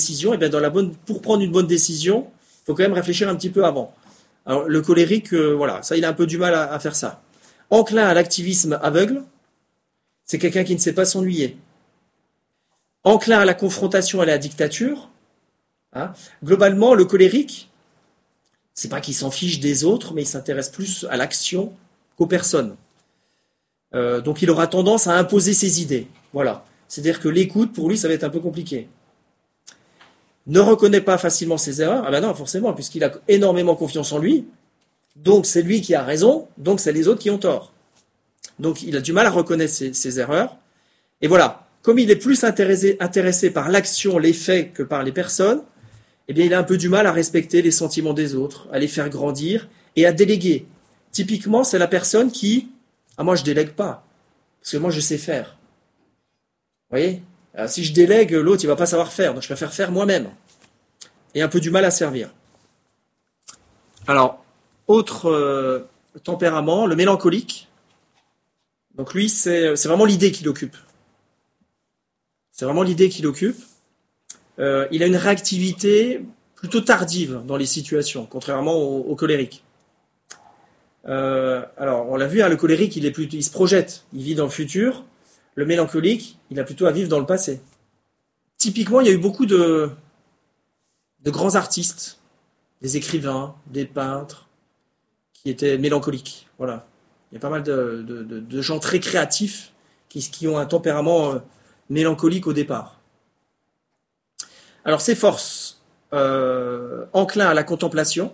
décision, et bien pour prendre une bonne décision, il faut quand même réfléchir un petit peu avant. Alors le colérique, voilà, ça il a un peu du mal à faire ça. Enclin à l'activisme aveugle, c'est quelqu'un qui ne sait pas s'ennuyer. Enclin à la confrontation et à la dictature, hein. Globalement, le colérique, c'est pas qu'il s'en fiche des autres, mais il s'intéresse plus à l'action qu'aux personnes. Donc il aura tendance à imposer ses idées. Voilà. C'est-à-dire que l'écoute, pour lui, ça va être un peu compliqué. Ne reconnaît pas facilement ses erreurs. Ah ben non, forcément, puisqu'il a énormément confiance en lui. Donc c'est lui qui a raison, donc c'est les autres qui ont tort. Donc il a du mal à reconnaître ses erreurs. Et voilà, comme il est plus intéressé par l'action, les faits que par les personnes, eh bien il a un peu du mal à respecter les sentiments des autres, à les faire grandir et à déléguer. Typiquement, c'est la personne qui... Ah, moi je délègue pas, parce que moi je sais faire. Vous voyez ? Alors, si je délègue, l'autre il va pas savoir faire, donc je préfère faire moi-même. Et un peu du mal à servir. Alors, autre tempérament, le mélancolique. Donc lui, c'est vraiment l'idée qui l'occupe. C'est vraiment l'idée qui l'occupe. Il a une réactivité plutôt tardive dans les situations, contrairement au colérique. Alors, on l'a vu, hein, le colérique, il se projette, il vit dans le futur. Le mélancolique, il a plutôt à vivre dans le passé. Typiquement, il y a eu beaucoup de grands artistes, des écrivains, des peintres, qui étaient mélancoliques. Voilà. Il y a pas mal de gens très créatifs qui ont un tempérament mélancolique au départ. Alors, ses forces, enclin à la contemplation,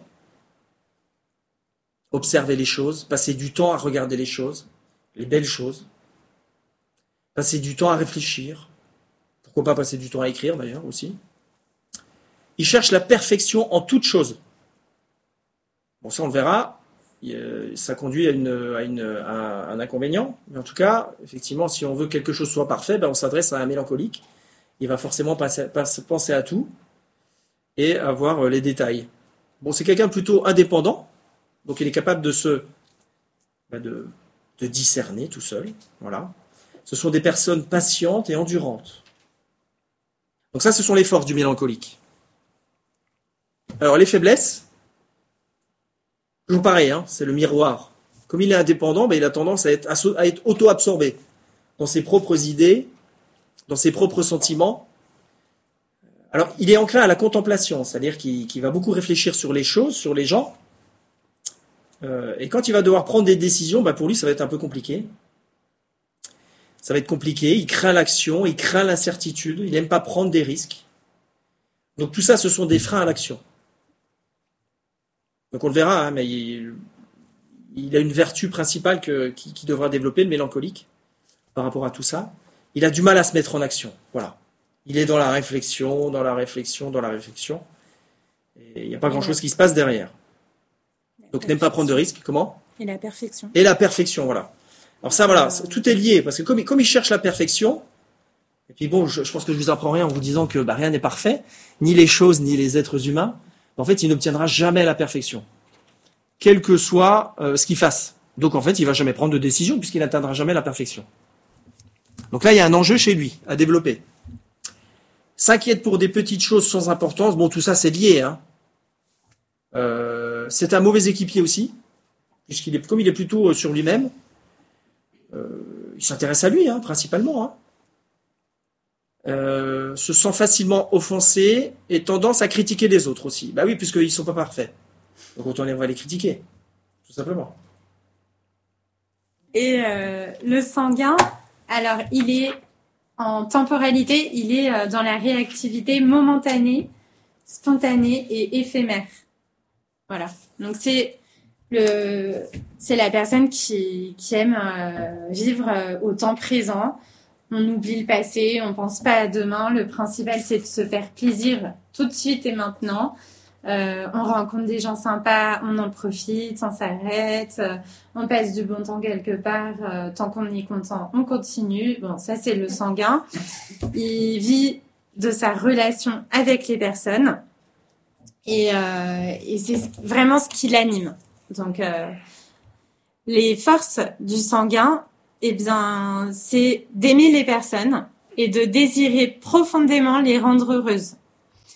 observer les choses, passer du temps à regarder les choses, les belles choses, passer du temps à réfléchir, pourquoi pas passer du temps à écrire d'ailleurs aussi. Il cherche la perfection en toute chose. Bon, ça on le verra, ça conduit à un inconvénient, mais en tout cas, effectivement, si on veut que quelque chose soit parfait, ben on s'adresse à un mélancolique. Il va forcément penser à tout et à voir les détails. Bon, c'est quelqu'un plutôt indépendant, donc il est capable de discerner tout seul. Voilà. Ce sont des personnes patientes et endurantes. Donc ça, ce sont les forces du mélancolique. Alors les faiblesses, toujours pareil, hein, c'est le miroir. Comme il est indépendant, ben, il a tendance à être auto-absorbé dans ses propres idées, dans ses propres sentiments. Alors il est enclin à la contemplation, c'est-à-dire qu'il va beaucoup réfléchir sur les choses, sur les gens. Et quand il va devoir prendre des décisions, ben, pour lui, ça va être un peu compliqué. Ça va être compliqué, il craint l'action, il craint l'incertitude, il n'aime pas prendre des risques. Donc tout ça, ce sont des freins à l'action. Donc on le verra, hein, mais il a une vertu principale qui devra développer, le mélancolique, par rapport à tout ça. Il a du mal à se mettre en action. Voilà. Il est dans la réflexion, dans la réflexion, dans la réflexion. Et il n'y a pas grand-chose qui se passe derrière. Donc n'aime pas prendre de risques. Comment ? Et la perfection. Et la perfection, voilà. Alors ça, voilà, tout est lié, parce que comme il cherche la perfection, et puis bon, je pense que je vous apprends rien en vous disant que rien n'est parfait, ni les choses, ni les êtres humains. En fait, il n'obtiendra jamais la perfection, quel que soit ce qu'il fasse. Donc en fait, il va jamais prendre de décision, puisqu'il n'atteindra jamais la perfection. Donc là, il y a un enjeu chez lui, à développer. S'inquiète pour des petites choses sans importance, bon, tout ça, c'est lié, hein. C'est un mauvais équipier aussi, comme il est plutôt sur lui-même, il s'intéresse à lui, hein, principalement. Hein. Se sent facilement offensé et tendance à critiquer les autres aussi. Bah oui, puisqu'ils ne sont pas parfaits. Donc autant on va les critiquer, tout simplement. Et le sanguin, alors il est en temporalité, il est dans la réactivité momentanée, spontanée et éphémère. Voilà. Donc c'est la personne qui aime vivre au temps présent. On oublie le passé, on pense pas à demain. Le principal, c'est de se faire plaisir tout de suite et maintenant. On rencontre des gens sympas, on en profite, on s'arrête, on passe du bon temps quelque part. Tant qu'on est content, on continue. Bon, ça, c'est le sanguin. Il vit de sa relation avec les personnes et c'est vraiment ce qui l'anime. Donc, les forces du sanguin, eh bien, c'est d'aimer les personnes et de désirer profondément les rendre heureuses.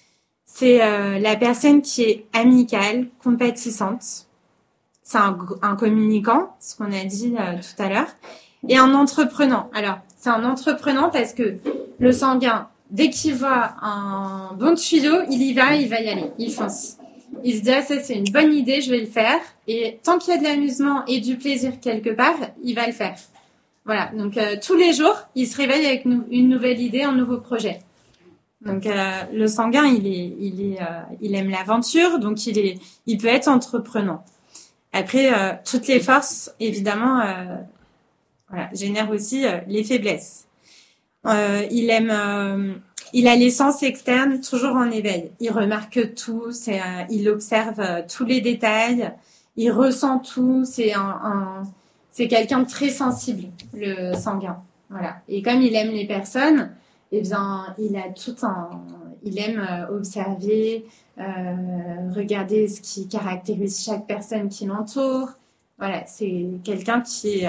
C'est la personne qui est amicale, compatissante. C'est un communicant, ce qu'on a dit tout à l'heure, et un entreprenant. Alors, c'est un entreprenant parce que le sanguin, dès qu'il voit un bon tuyau, il y va y aller, il fonce. Il se dit, ah, ça c'est une bonne idée, je vais le faire. Et tant qu'il y a de l'amusement et du plaisir quelque part, il va le faire. Voilà, donc tous les jours, il se réveille avec une nouvelle idée, un nouveau projet. Donc le sanguin, il aime l'aventure, donc il peut être entreprenant. Après, toutes les forces, évidemment, génèrent aussi les faiblesses. Il a les sens externes toujours en éveil. Il remarque tout, il observe tous les détails, il ressent tout. C'est quelqu'un de très sensible, le sanguin. Voilà. Et comme il aime les personnes, eh bien, il aime observer, regarder ce qui caractérise chaque personne qui l'entoure. Voilà, c'est quelqu'un qui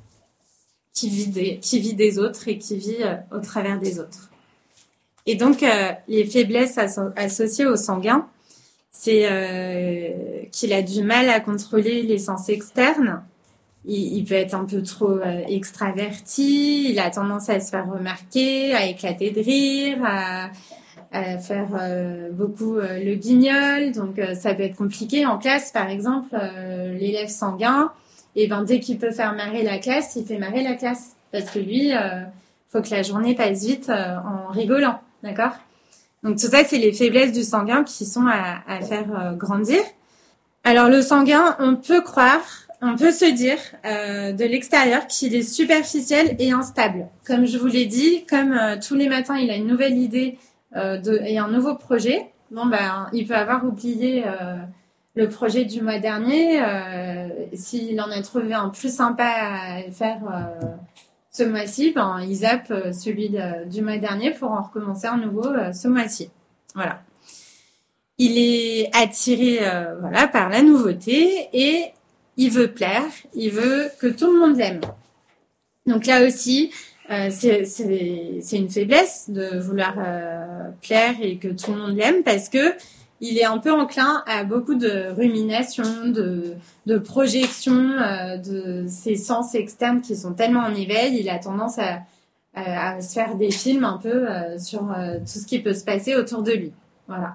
vit des autres et qui vit au travers des autres. Et donc, les faiblesses associées au sanguin, c'est qu'il a du mal à contrôler les sens externes. Il peut être un peu trop extraverti, il a tendance à se faire remarquer, à éclater de rire, à faire beaucoup le guignol. Donc, ça peut être compliqué en classe, par exemple, l'élève sanguin. Et ben dès qu'il peut faire marrer la classe, il fait marrer la classe parce que lui, faut que la journée passe vite en rigolant, d'accord? Donc tout ça, c'est les faiblesses du sanguin qui sont à faire grandir. Alors le sanguin, on peut se dire de l'extérieur qu'il est superficiel et instable. Comme je vous l'ai dit, comme tous les matins, il a une nouvelle idée et un nouveau projet. Bon ben, il peut avoir oublié le projet du mois dernier, s'il en a trouvé un plus sympa à faire ce mois-ci, ben, il zappe celui du mois dernier pour en recommencer un nouveau ce mois-ci. Voilà. Il est attiré par la nouveauté et il veut plaire, il veut que tout le monde l'aime. Donc là aussi, c'est une faiblesse de vouloir plaire et que tout le monde l'aime parce que il est un peu enclin à beaucoup de ruminations, de projections, de ses sens externes qui sont tellement en éveil. Il a tendance à se faire des films un peu sur tout ce qui peut se passer autour de lui. Voilà.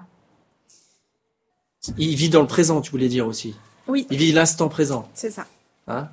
Il vit dans le présent, tu voulais dire aussi. Oui. Il vit l'instant présent. C'est ça. Hein?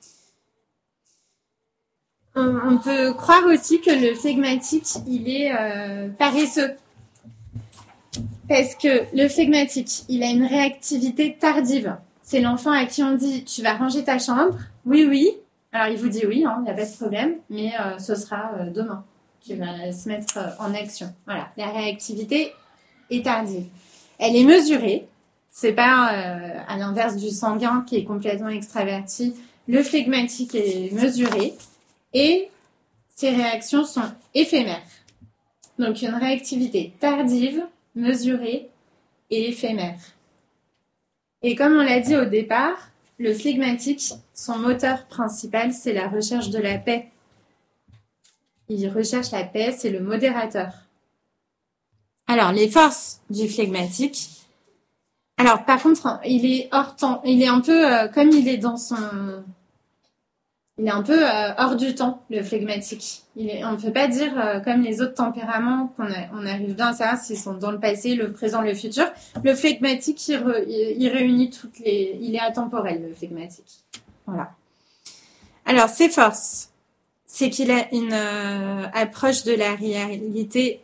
On peut croire aussi que le flegmatique, il est paresseux. Parce que le flegmatique, il a une réactivité tardive. C'est l'enfant à qui on dit « tu vas ranger ta chambre ». Oui, oui. Alors, il vous dit oui, il n'y a pas de problème, mais ce sera demain qu'il va se mettre en action. Voilà, la réactivité est tardive. Elle est mesurée. C'est pas à l'inverse du sanguin qui est complètement extraverti. Le flegmatique est mesuré et ses réactions sont éphémères. Donc, une réactivité tardive, mesurée et éphémère. Et comme on l'a dit au départ, le flegmatique, son moteur principal, c'est la recherche de la paix. Il recherche la paix, c'est le modérateur. Alors, les forces du flegmatique. Alors, par contre, il est hors temps. Il est un peu comme il est dans son... Il est un peu hors du temps, le flegmatique. On ne peut pas dire comme les autres tempéraments on arrive bien à savoir s'ils sont dans le passé, le présent, le futur. Le flegmatique, il réunit toutes les... Il est atemporel, le flegmatique. Voilà. Alors, ses forces, c'est qu'il a une approche de la réalité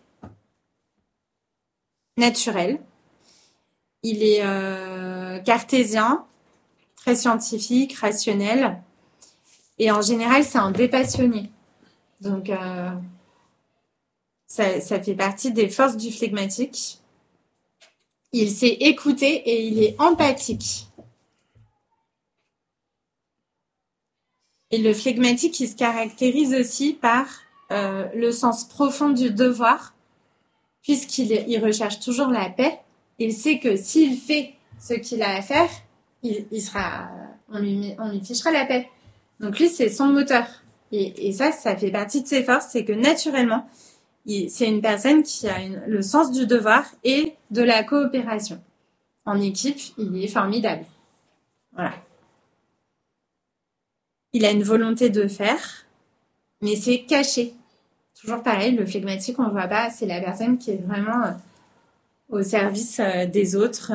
naturelle. Il est cartésien, très scientifique, rationnel. Et en général, c'est un dépassionné. Donc, ça fait partie des forces du flegmatique. Il sait écouter et il est empathique. Et le flegmatique, il se caractérise aussi par le sens profond du devoir, puisqu'il recherche toujours la paix. Il sait que s'il fait ce qu'il a à faire, on lui fichera la paix. Donc lui, c'est son moteur. Et ça fait partie de ses forces, c'est que naturellement, C'est une personne qui a le sens du devoir et de la coopération. En équipe, il est formidable. Voilà. Il a une volonté de faire, mais c'est caché. Toujours pareil, le flegmatique, on ne voit pas, c'est la personne qui est vraiment au service des autres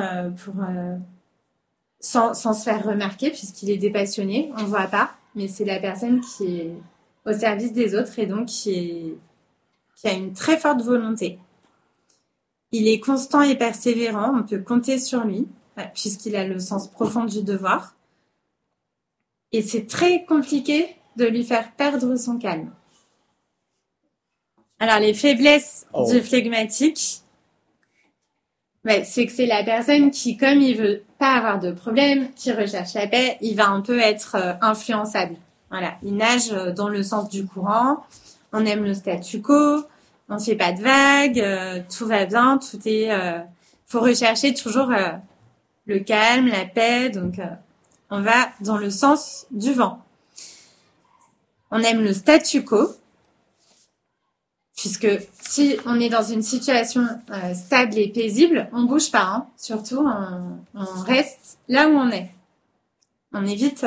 sans se faire remarquer, puisqu'il est dépassionné, on ne voit pas, mais c'est la personne qui est au service des autres et donc qui a une très forte volonté. Il est constant et persévérant, on peut compter sur lui, puisqu'il a le sens profond du devoir. Et c'est très compliqué de lui faire perdre son calme. Alors, les faiblesses du flegmatique, c'est que c'est la personne qui, comme il veut pas avoir de problème, qui recherche la paix, il va un peu être influençable. Voilà, il nage dans le sens du courant, on aime le statu quo, on ne fait pas de vagues, tout va bien, tout est... faut rechercher toujours le calme, la paix, donc on va dans le sens du vent. On aime le statu quo, puisque si on est dans une situation stable et paisible, on bouge pas, hein. Surtout on reste là où on est. On évite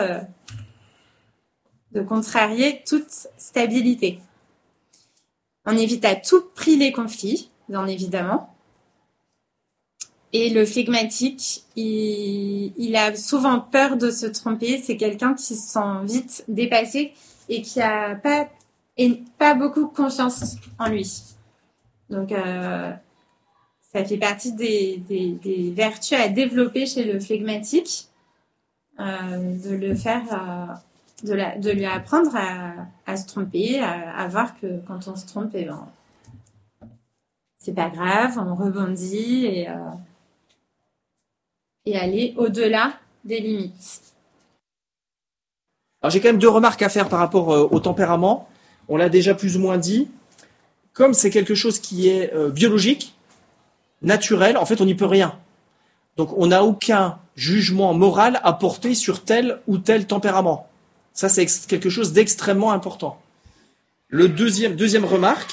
de contrarier toute stabilité. On évite à tout prix les conflits, bien évidemment. Et le flegmatique, il a souvent peur de se tromper. C'est quelqu'un qui se sent vite dépassé et qui a pas beaucoup de confiance en lui. Donc, ça fait partie des vertus à développer chez le flegmatique, de le faire, de lui apprendre à se tromper, à voir que quand on se trompe, c'est pas grave, on rebondit et aller au-delà des limites. Alors j'ai quand même 2 remarques à faire par rapport au tempérament. On l'a déjà plus ou moins dit. Comme c'est quelque chose qui est biologique, naturel, en fait on n'y peut rien. Donc on n'a aucun jugement moral à porter sur tel ou tel tempérament. Ça c'est quelque chose d'extrêmement important. Le deuxième remarque,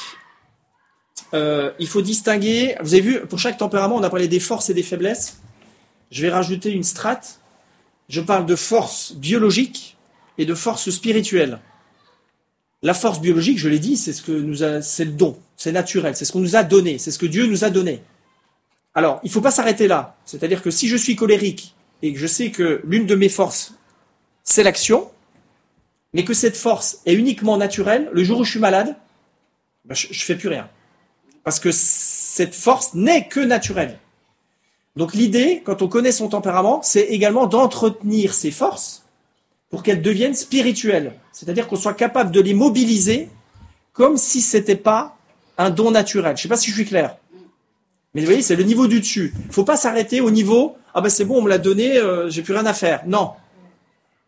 il faut distinguer, vous avez vu, pour chaque tempérament on a parlé des forces et des faiblesses. Je vais rajouter une strate. Je parle de force biologique et de force spirituelle. La force biologique, je l'ai dit, c'est le don, c'est naturel, c'est ce qu'on nous a donné, c'est ce que Dieu nous a donné. Alors, il ne faut pas s'arrêter là. C'est-à-dire que si je suis colérique et que je sais que l'une de mes forces, c'est l'action, mais que cette force est uniquement naturelle, le jour où je suis malade, je ne fais plus rien. Parce que cette force n'est que naturelle. Donc l'idée, quand on connaît son tempérament, c'est également d'entretenir ses forces pour qu'elles deviennent spirituelles. C'est-à-dire qu'on soit capable de les mobiliser comme si ce n'était pas un don naturel. Je ne sais pas si je suis clair. Mais vous voyez, c'est le niveau du dessus. Il ne faut pas s'arrêter au niveau « Ah ben c'est bon, on me l'a donné, j'ai plus rien à faire ». Non. D'accord ?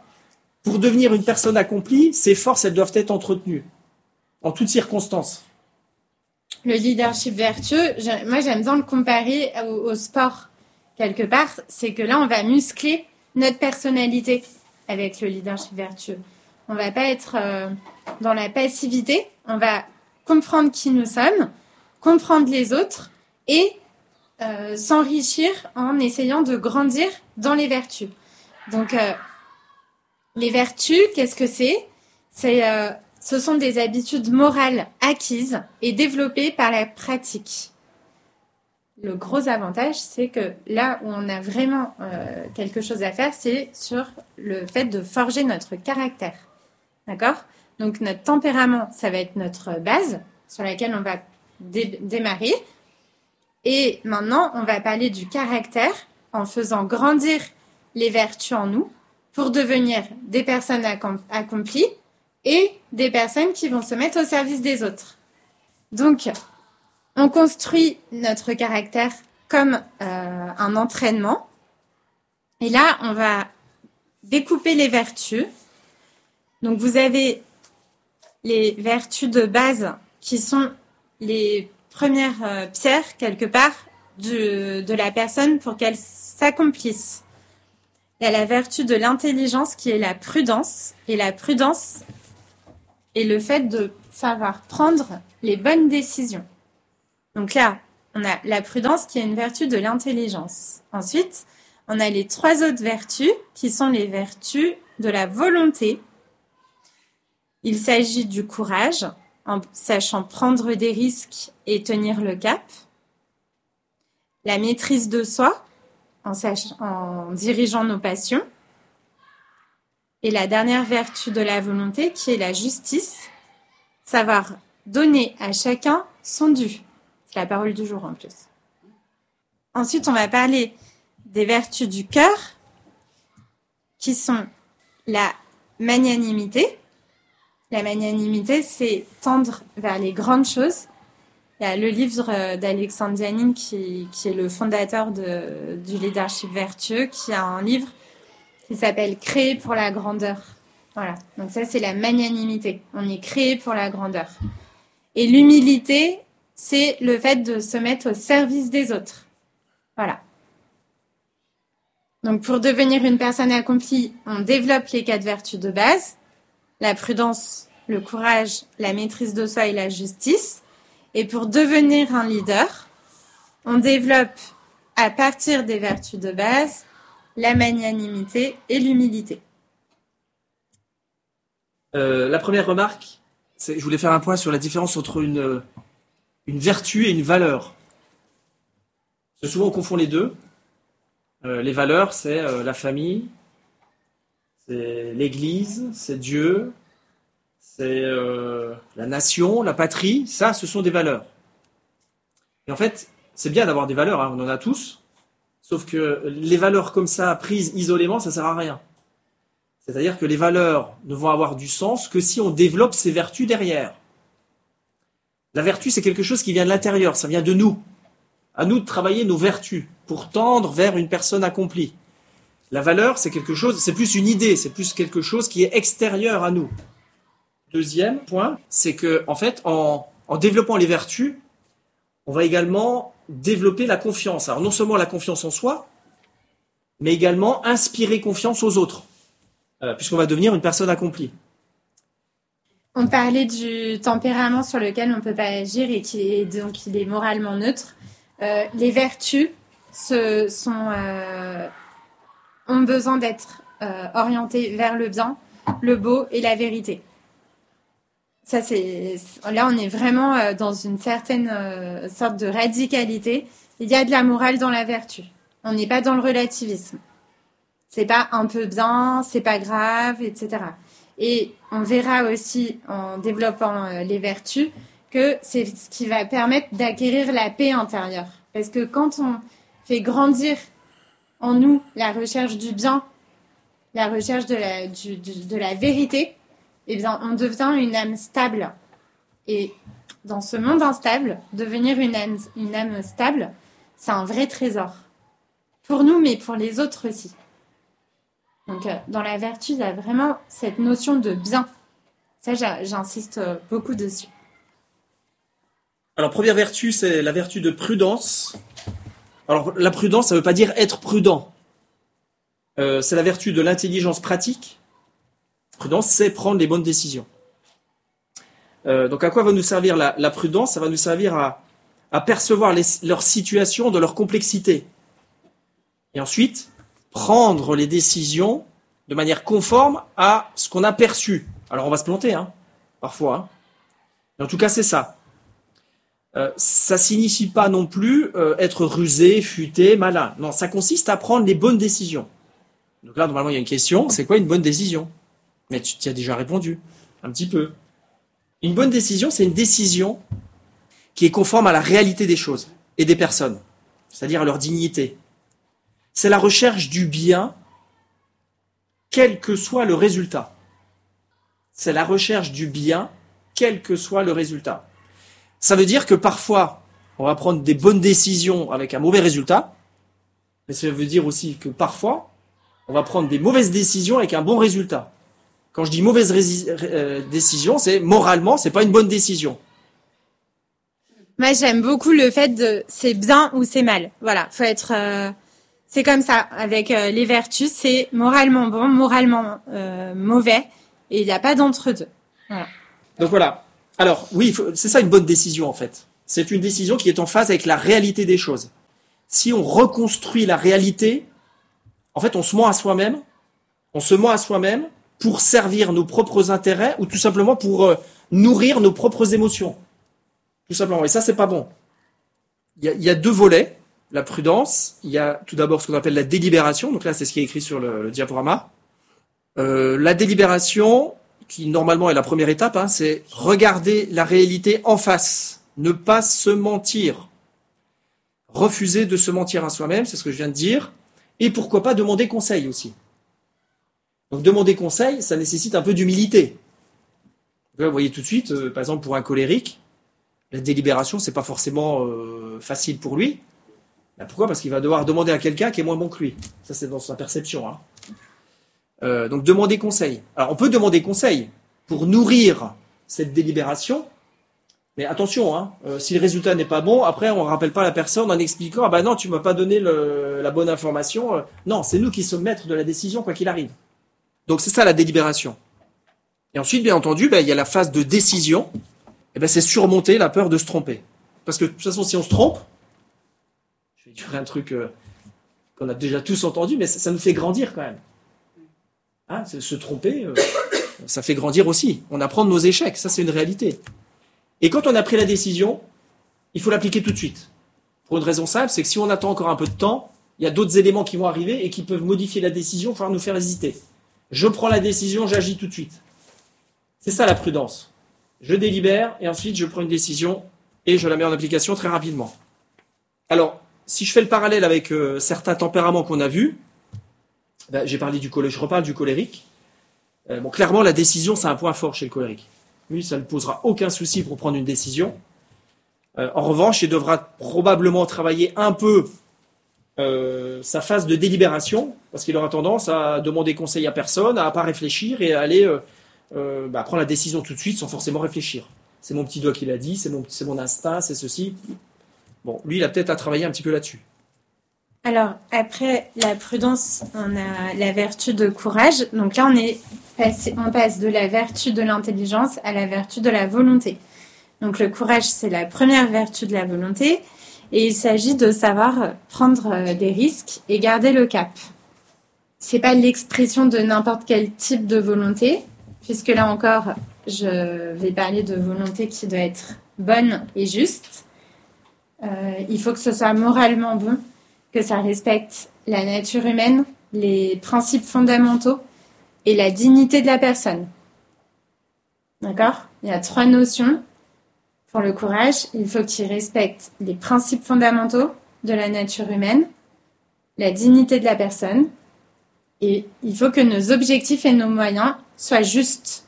Pour devenir une personne accomplie, ces forces, elles doivent être entretenues. En toutes circonstances. Le leadership vertueux, moi j'aime bien le comparer au sport, quelque part. C'est que là, on va muscler notre personnalité avec le leadership vertueux. On va pas être dans la passivité, on va comprendre qui nous sommes, comprendre les autres et s'enrichir en essayant de grandir dans les vertus. Donc, les vertus, qu'est-ce que c'est ? Ce sont des habitudes morales acquises et développées par la pratique. Le gros avantage, c'est que là où on a vraiment quelque chose à faire, c'est sur le fait de forger notre caractère. D'accord ? Donc notre tempérament, ça va être notre base sur laquelle on va démarrer. Et maintenant, on va parler du caractère en faisant grandir les vertus en nous pour devenir des personnes accomplies et des personnes qui vont se mettre au service des autres. Donc, on construit notre caractère comme un entraînement. Et là, on va découper les vertus. Donc, vous avez les vertus de base qui sont les premières pierres, quelque part, de la personne pour qu'elle s'accomplisse. Il y a la vertu de l'intelligence qui est la prudence. Et la prudence, et le fait de savoir prendre les bonnes décisions. Donc là, on a la prudence qui est une vertu de l'intelligence. Ensuite, on a les 3 autres vertus qui sont les vertus de la volonté. Il s'agit du courage, en sachant prendre des risques et tenir le cap. La maîtrise de soi, en dirigeant nos passions. Et la dernière vertu de la volonté, qui est la justice, savoir donner à chacun son dû. C'est la parole du jour en plus. Ensuite, on va parler des vertus du cœur, qui sont la magnanimité. La magnanimité, c'est tendre vers les grandes choses. Il y a le livre d'Alexandre Dianine, qui est le fondateur du leadership vertueux, qui a un livre qui s'appelle « Créer pour la grandeur ». Voilà, donc ça, c'est la magnanimité. On est créé pour la grandeur. Et l'humilité, c'est le fait de se mettre au service des autres. Voilà. Donc, pour devenir une personne accomplie, on développe les 4 vertus de base. La prudence, le courage, la maîtrise de soi et la justice. Et pour devenir un leader, on développe à partir des vertus de base la magnanimité et l'humilité. La première remarque, je voulais faire un point sur la différence entre une vertu et une valeur. Parce que souvent on confond les deux. Les valeurs, c'est la famille, c'est l'Église, c'est Dieu, c'est la nation, la patrie. Ça, ce sont des valeurs. Et en fait, c'est bien d'avoir des valeurs, hein, on en a tous. Sauf que les valeurs comme ça, prises isolément, ça ne sert à rien. C'est-à-dire que les valeurs ne vont avoir du sens que si on développe ces vertus derrière. La vertu, c'est quelque chose qui vient de l'intérieur, ça vient de nous. À nous de travailler nos vertus pour tendre vers une personne accomplie. La valeur, c'est quelque chose, c'est plus une idée, c'est plus quelque chose qui est extérieur à nous. Deuxième point, c'est que, en fait, en développant les vertus, on va également développer la confiance. Alors non seulement la confiance en soi, mais également inspirer confiance aux autres, puisqu'on va devenir une personne accomplie. On parlait du tempérament sur lequel on ne peut pas agir et qui est donc il est moralement neutre. Les vertus ont besoin d'être orientées vers le bien, le beau et la vérité. Ça, là, on est vraiment dans une certaine sorte de radicalité. Il y a de la morale dans la vertu. On n'est pas dans le relativisme. C'est pas un peu bien, c'est pas grave, etc. Et on verra aussi, en développant les vertus, que c'est ce qui va permettre d'acquérir la paix intérieure. Parce que quand on fait grandir en nous la recherche du bien, la recherche de la vérité, eh bien, on devient une âme stable. Et dans ce monde instable, devenir une âme stable, c'est un vrai trésor. Pour nous, mais pour les autres aussi. Donc, dans la vertu, il y a vraiment cette notion de bien. Ça, j'insiste beaucoup dessus. Alors, première vertu, c'est la vertu de prudence. Alors, la prudence, ça ne veut pas dire être prudent. C'est la vertu de l'intelligence pratique. Prudence, c'est prendre les bonnes décisions. Donc, à quoi va nous servir la prudence ? Ça va nous servir à percevoir leur situation, de leur complexité. Et ensuite, prendre les décisions de manière conforme à ce qu'on a perçu. Alors, on va se planter, parfois. Mais en tout cas, c'est ça. Ça signifie pas non plus être rusé, futé, malin. Non, ça consiste à prendre les bonnes décisions. Donc là, normalement, il y a une question. C'est quoi une bonne décision ? Mais tu y as déjà répondu, un petit peu. Une bonne décision, c'est une décision qui est conforme à la réalité des choses et des personnes, c'est-à-dire à leur dignité. C'est la recherche du bien, quel que soit le résultat. C'est la recherche du bien, quel que soit le résultat. Ça veut dire que parfois, on va prendre des bonnes décisions avec un mauvais résultat, mais ça veut dire aussi que parfois, on va prendre des mauvaises décisions avec un bon résultat. Quand je dis mauvaise décision, c'est moralement, c'est pas une bonne décision. Moi, j'aime beaucoup le fait de c'est bien ou c'est mal. Voilà, faut être. C'est comme ça avec les vertus, c'est moralement bon, moralement mauvais, et il n'y a pas d'entre-deux. Voilà. Donc voilà. Alors, oui, c'est ça une bonne décision en fait. C'est une décision qui est en phase avec la réalité des choses. Si on reconstruit la réalité, en fait, on se ment à soi-même. On se ment à soi-même pour servir nos propres intérêts ou tout simplement pour nourrir nos propres émotions. Tout simplement. Et ça, c'est pas bon. Il y a deux volets. La prudence. Il y a tout d'abord ce qu'on appelle la délibération. Donc là, c'est ce qui est écrit sur le diaporama. La délibération, qui normalement est la première étape, hein, c'est regarder la réalité en face. Ne pas se mentir. Refuser de se mentir à soi-même, c'est ce que je viens de dire. Et pourquoi pas demander conseil aussi. Donc demander conseil, ça nécessite un peu d'humilité. Là, vous voyez tout de suite, par exemple pour un colérique, la délibération, c'est pas forcément facile pour lui. Ben pourquoi ? Parce qu'il va devoir demander à quelqu'un qui est moins bon que lui. Ça, c'est dans sa perception. Hein. Donc demander conseil. Alors on peut demander conseil pour nourrir cette délibération, mais attention, hein, si le résultat n'est pas bon, après on ne rappelle pas la personne en expliquant ah ben non, tu m'as pas donné la bonne information. Non, c'est nous qui sommes maîtres de la décision quoi qu'il arrive. Donc c'est ça la délibération. Et ensuite, bien entendu, il y a la phase de décision. Et c'est surmonter la peur de se tromper. Parce que de toute façon, si on se trompe, je vais dire un truc qu'on a déjà tous entendu, mais ça nous fait grandir quand même. Hein, se tromper, ça fait grandir aussi. On apprend de nos échecs, ça c'est une réalité. Et quand on a pris la décision, il faut l'appliquer tout de suite. Pour une raison simple, c'est que si on attend encore un peu de temps, il y a d'autres éléments qui vont arriver et qui peuvent modifier la décision, voire nous faire hésiter. Je prends la décision, j'agis tout de suite. C'est ça la prudence. Je délibère et ensuite je prends une décision et je la mets en application très rapidement. Alors, si je fais le parallèle avec certains tempéraments qu'on a vus, j'ai parlé je reparle du colérique. Clairement, la décision, c'est un point fort chez le colérique. Lui, ça ne posera aucun souci pour prendre une décision. En revanche, il devra probablement travailler un peu sa phase de délibération, parce qu'il aura tendance à demander conseil à personne, à pas réfléchir et à aller prendre la décision tout de suite sans forcément réfléchir. C'est mon petit doigt qui l'a dit, c'est mon instinct, c'est ceci. Bon, lui, il a peut-être à travailler un petit peu là-dessus. Alors, après la prudence, on a la vertu de courage. Donc là, on passe de la vertu de l'intelligence à la vertu de la volonté. Donc le courage, c'est la première vertu de la volonté. Et il s'agit de savoir prendre des risques et garder le cap. C'est pas l'expression de n'importe quel type de volonté, puisque là encore, je vais parler de volonté qui doit être bonne et juste. Il faut que ce soit moralement bon, que ça respecte la nature humaine, les principes fondamentaux et la dignité de la personne. D'accord ? Il y a 3 notions pour le courage. Il faut qu'il respecte les principes fondamentaux de la nature humaine, la dignité de la personne, et il faut que nos objectifs et nos moyens soient justes.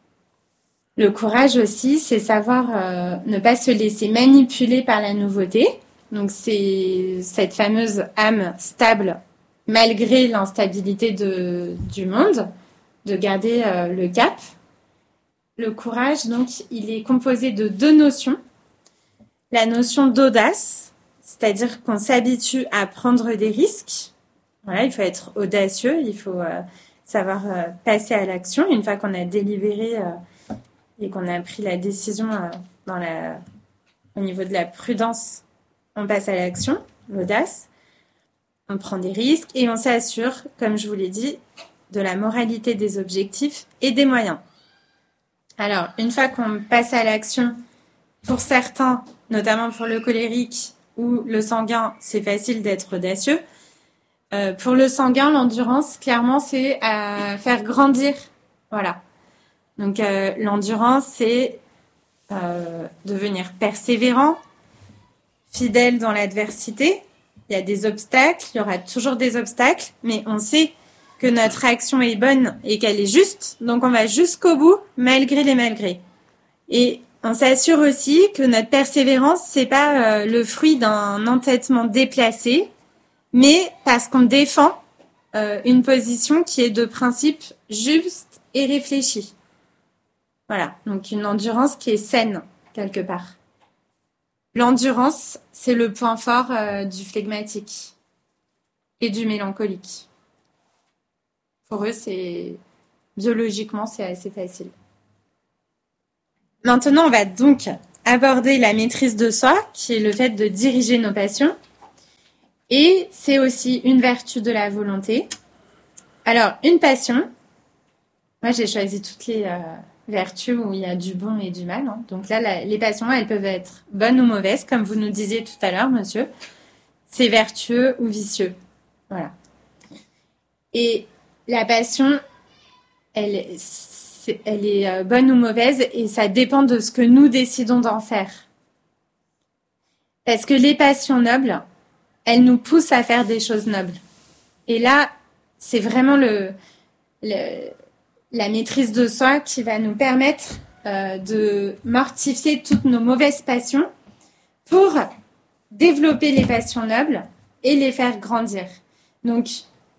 Le courage aussi, c'est savoir ne pas se laisser manipuler par la nouveauté. Donc c'est cette fameuse âme stable malgré l'instabilité du monde, de garder le cap. Le courage, donc, il est composé de 2 notions. La notion d'audace, c'est-à-dire qu'on s'habitue à prendre des risques. Voilà, il faut être audacieux, il faut savoir passer à l'action. Une fois qu'on a délibéré et qu'on a pris la décision au niveau de la prudence, on passe à l'action, l'audace. On prend des risques et on s'assure, comme je vous l'ai dit, de la moralité des objectifs et des moyens. Alors, une fois qu'on passe à l'action, pour certains, notamment pour le colérique ou le sanguin, c'est facile d'être audacieux. Pour le sanguin, l'endurance, clairement, c'est à faire grandir. Voilà. Donc, l'endurance, c'est devenir persévérant, fidèle dans l'adversité. Il y a des obstacles, il y aura toujours des obstacles, mais on sait que notre action est bonne et qu'elle est juste, donc on va jusqu'au bout, malgré les malgrés. Et on s'assure aussi que notre persévérance, c'est pas le fruit d'un entêtement déplacé, mais parce qu'on défend une position qui est de principe juste et réfléchi. Voilà, donc une endurance qui est saine, quelque part. L'endurance, c'est le point fort du flegmatique et du mélancolique. Pour eux, biologiquement, c'est assez facile. Maintenant, on va donc aborder la maîtrise de soi, qui est le fait de diriger nos passions. Et c'est aussi une vertu de la volonté. Alors, une passion, moi j'ai choisi toutes les vertus où il y a du bon et du mal. Hein. Donc là, les passions, elles peuvent être bonnes ou mauvaises, comme vous nous disiez tout à l'heure, monsieur. C'est vertueux ou vicieux. Voilà. Et la passion, elle est bonne ou mauvaise et ça dépend de ce que nous décidons d'en faire. Parce que les passions nobles, elles nous poussent à faire des choses nobles. Et là, c'est vraiment la maîtrise de soi qui va nous permettre de mortifier toutes nos mauvaises passions pour développer les passions nobles et les faire grandir. Donc,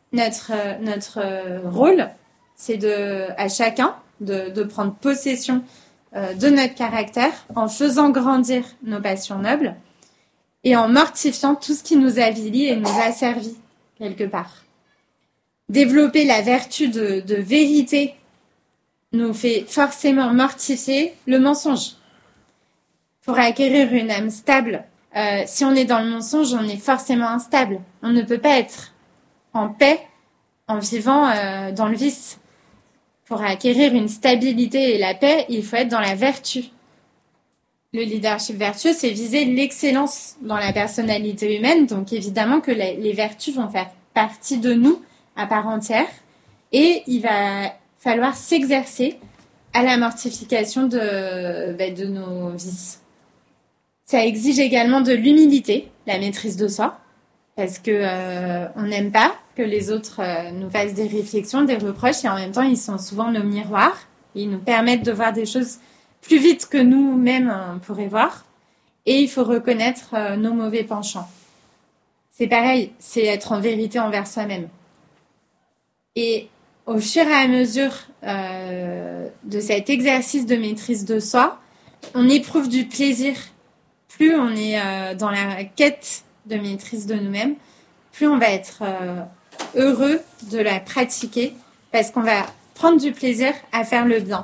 notre rôle, c'est à chacun de prendre possession de notre caractère en faisant grandir nos passions nobles et en mortifiant tout ce qui nous avilit et nous asservit quelque part. Développer la vertu de vérité nous fait forcément mortifier le mensonge. Pour acquérir une âme stable, si on est dans le mensonge, on est forcément instable. On ne peut pas être en paix en vivant dans le vice. Pour acquérir une stabilité et la paix, il faut être dans la vertu. Le leadership vertueux, c'est viser l'excellence dans la personnalité humaine. Donc évidemment que les vertus vont faire partie de nous à part entière. Et il va falloir s'exercer à la mortification de nos vices. Ça exige également de l'humilité, la maîtrise de soi, parce que on n'aime pas que les autres nous fassent des réflexions, des reproches, et en même temps, ils sont souvent nos miroirs. Ils nous permettent de voir des choses plus vite que nous-mêmes on pourrait voir. Et il faut reconnaître nos mauvais penchants. C'est pareil, c'est être en vérité envers soi-même. Et au fur et à mesure de cet exercice de maîtrise de soi, on éprouve du plaisir. Plus on est dans la quête de maîtrise de nous-mêmes, plus on va être heureux de la pratiquer parce qu'on va prendre du plaisir à faire le bien.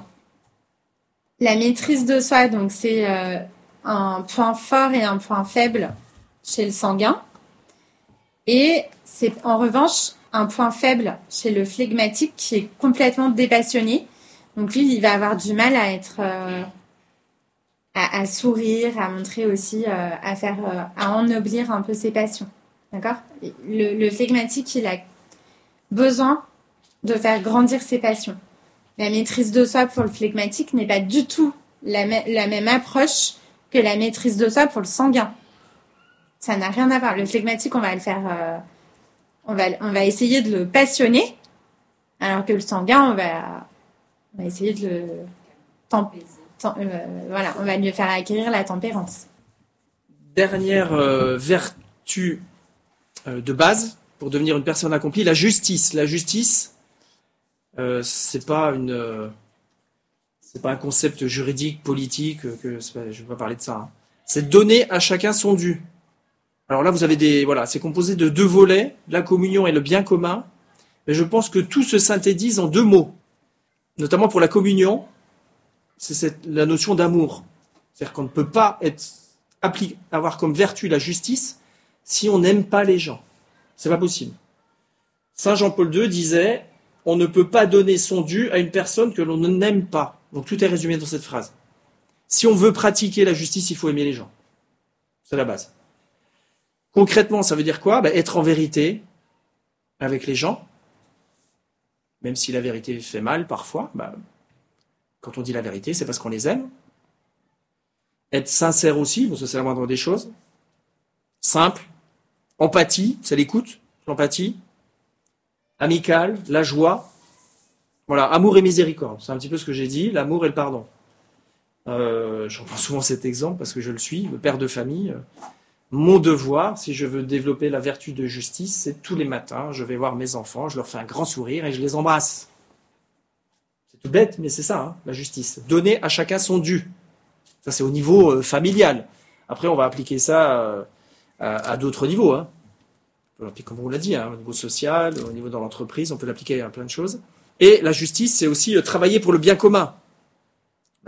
La maîtrise de soi, donc c'est un point fort et un point faible chez le sanguin. Et c'est en revanche un point faible chez le flegmatique qui est complètement dépassionné. Donc lui, il va avoir du mal à être, à sourire, à montrer aussi, à ennoblir un peu ses passions. D'accord ? Le flegmatique, il a besoin de faire grandir ses passions. La maîtrise de soi pour le flegmatique n'est pas du tout la même approche que la maîtrise de soi pour le sanguin. Ça n'a rien à voir. Le flegmatique, on va le faire, on va essayer de le passionner, alors que le sanguin, on va essayer de le voilà, on va lui faire acquérir la tempérance. Dernière vertu de base pour devenir une personne accomplie, la justice. La justice, c'est pas un concept juridique, politique, je vais pas parler de ça. Hein. C'est donner à chacun son dû. Alors là, vous avez c'est composé de deux volets, la communion et le bien commun. Mais je pense que tout se synthétise en deux mots. Notamment pour la communion, c'est la notion d'amour. C'est-à-dire qu'on ne peut pas avoir comme vertu la justice si on n'aime pas les gens. C'est pas possible. Saint Jean-Paul II disait, on ne peut pas donner son dû à une personne que l'on n'aime pas. Donc tout est résumé dans cette phrase. Si on veut pratiquer la justice, il faut aimer les gens. C'est la base. Concrètement, ça veut dire quoi ? Être en vérité avec les gens, même si la vérité fait mal parfois. Quand on dit la vérité, c'est parce qu'on les aime. Être sincère aussi, parce que c'est la moindre des choses. Simple. Empathie, c'est l'écoute, l'empathie. Amical, la joie. Voilà, amour et miséricorde. C'est un petit peu ce que j'ai dit, l'amour et le pardon. J'en prends souvent cet exemple parce que je le suis, le père de famille. Mon devoir, si je veux développer la vertu de justice, c'est tous les matins, je vais voir mes enfants, je leur fais un grand sourire et je les embrasse. C'est tout bête, mais c'est ça, hein, la justice. Donner à chacun son dû. Ça, c'est au niveau familial. Après, on va appliquer ça à d'autres niveaux. Hein. On peut l'appliquer, comme on l'a dit, hein, au niveau social, au niveau dans l'entreprise, on peut l'appliquer à plein de choses. Et la justice, c'est aussi travailler pour le bien commun.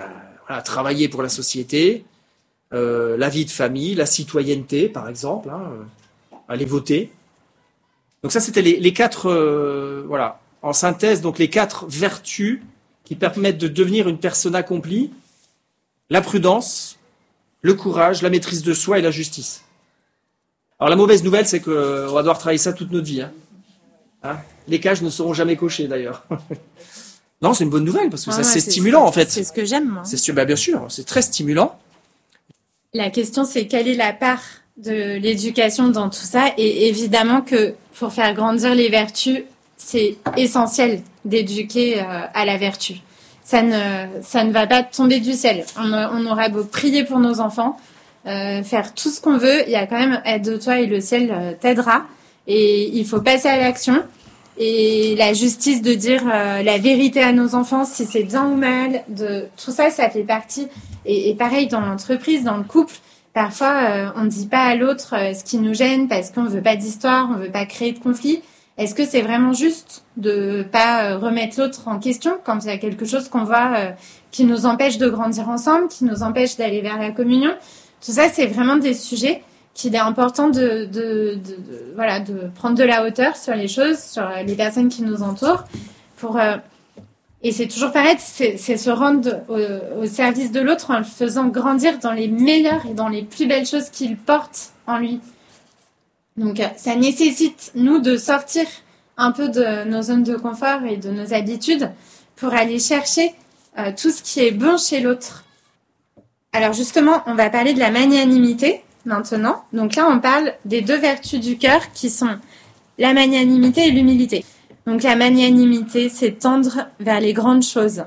voilà, travailler pour la société, la vie de famille, la citoyenneté, par exemple, hein, aller voter. Donc ça, c'était les quatre, voilà, en synthèse, donc les quatre vertus qui permettent de devenir une personne accomplie: la prudence, le courage, la maîtrise de soi et la justice. Alors la mauvaise nouvelle, c'est qu'on va devoir travailler ça toute notre vie. Hein. Les cases ne seront jamais cochées d'ailleurs. Non, c'est une bonne nouvelle parce que c'est stimulant en fait. C'est ce que j'aime, moi. Bien sûr, c'est très stimulant. La question, c'est quelle est la part de l'éducation dans tout ça? Et évidemment que pour faire grandir les vertus, c'est essentiel d'éduquer à la vertu. Ça ne va pas tomber du ciel. On aura beau prier pour nos enfants, faire tout ce qu'on veut, il y a quand même aide-toi et le ciel t'aidera. Et il faut passer à l'action. Et la justice de dire la vérité à nos enfants, si c'est bien ou mal, tout ça, ça fait partie. Et pareil dans l'entreprise, dans le couple, parfois on ne dit pas à l'autre ce qui nous gêne parce qu'on veut pas d'histoire, on veut pas créer de conflit. Est-ce que c'est vraiment juste de pas remettre l'autre en question quand il y a quelque chose qu'on voit qui nous empêche de grandir ensemble, qui nous empêche d'aller vers la communion? Tout ça, c'est vraiment des sujets qu'il est important de prendre de la hauteur sur les choses, sur les personnes qui nous entourent. Et c'est toujours pareil, c'est se rendre au service de l'autre en le faisant grandir dans les meilleures et dans les plus belles choses qu'il porte en lui. Donc ça nécessite, nous, de sortir un peu de nos zones de confort et de nos habitudes pour aller chercher tout ce qui est bon chez l'autre. Alors justement, on va parler de la magnanimité maintenant. Donc là, on parle des deux vertus du cœur qui sont la magnanimité et l'humilité. Donc la magnanimité, c'est tendre vers les grandes choses.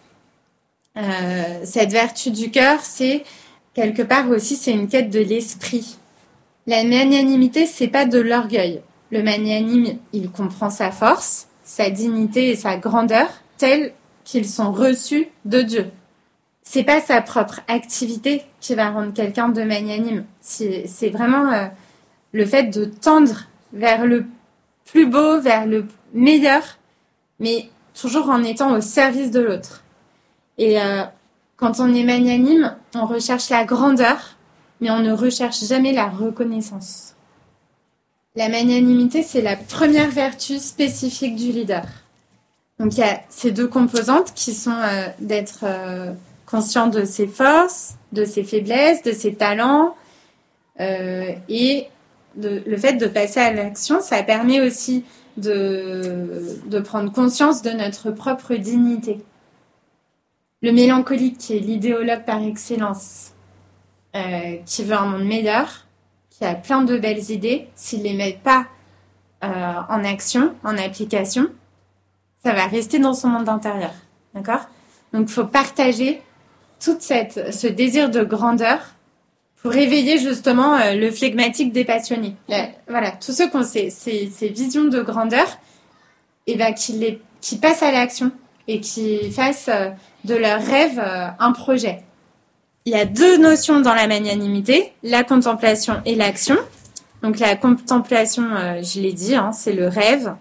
Cette vertu du cœur, c'est quelque part aussi, c'est une quête de l'esprit. La magnanimité, c'est pas de l'orgueil. Le magnanime, il comprend sa force, sa dignité et sa grandeur tels qu'ils sont reçus de Dieu. C'est pas sa propre activité qui va rendre quelqu'un de magnanime. C'est vraiment le fait de tendre vers le plus beau, vers le meilleur, mais toujours en étant au service de l'autre. Et quand on est magnanime, on recherche la grandeur, mais on ne recherche jamais la reconnaissance. La magnanimité, c'est la première vertu spécifique du leader. Donc il y a ces deux composantes qui sont d'être conscient de ses forces, de ses faiblesses, de ses talents, et le fait de passer à l'action, ça permet aussi de prendre conscience de notre propre dignité. Le mélancolique, qui est l'idéologue par excellence, qui veut un monde meilleur, qui a plein de belles idées, s'il ne les met pas en action, en application, ça va rester dans son monde intérieur. D'accord ? Donc, il faut partager tout ce désir de grandeur pour éveiller justement le flegmatique des passionnés. Voilà, tous ceux qui ont ces visions de grandeur, et ben, qui passent à l'action et qui fassent de leur rêve un projet. Il y a deux notions dans la magnanimité, la contemplation et l'action. Donc la contemplation, je l'ai dit, c'est le rêve,